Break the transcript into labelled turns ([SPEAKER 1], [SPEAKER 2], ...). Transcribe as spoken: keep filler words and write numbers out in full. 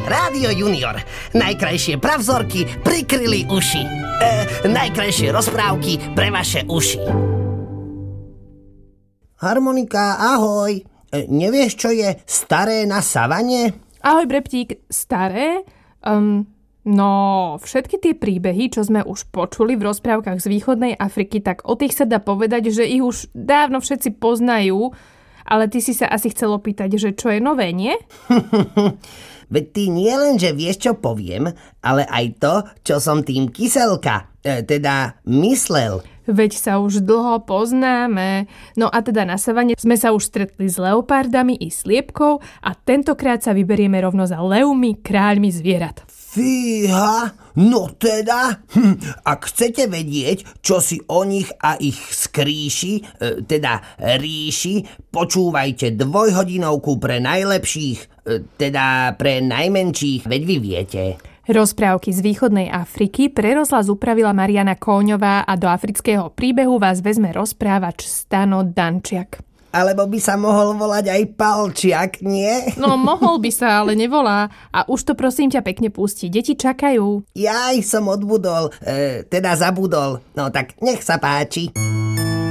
[SPEAKER 1] Rádio Junior. Najkrajšie pravzorky prikryli uši. E, najkrajšie rozprávky pre vaše uši. Harmonika, ahoj. E, nevieš, čo je staré na savane?
[SPEAKER 2] Ahoj, Breptík. Staré? Um, no, všetky tie príbehy, čo sme už počuli v rozprávkach z východnej Afriky, tak o tých sa dá povedať, že ich už dávno všetci poznajú, ale ty si sa asi chcel opýtať, že čo je nové, nie?
[SPEAKER 1] Veď ty nie len, že vieš, čo poviem, ale aj to, čo som tým kyselka, e, teda myslel.
[SPEAKER 2] Veď sa už dlho poznáme. No a teda na savane sme sa už stretli s leopardami i sliepkou a tentokrát sa vyberieme rovno za levmi, kráľmi zvierat.
[SPEAKER 1] Fíha, no teda, hm, ak chcete vedieť, čo si o nich a ich skríši, e, teda ríši, počúvajte dvojhodinovku pre najlepších, e, teda pre najmenších, veď vy viete.
[SPEAKER 2] Rozprávky z východnej Afriky pre rozhlas upravila Mariana Kóňová a do afrického príbehu vás vezme rozprávač Stano Dančiak.
[SPEAKER 1] Alebo by sa mohol volať aj Palčiak, nie?
[SPEAKER 2] No, mohol by sa, ale nevolá. A už to prosím ťa pekne pustí. Deti čakajú.
[SPEAKER 1] Jaj, som odbudol, e, teda zabudol. No tak nech sa páči.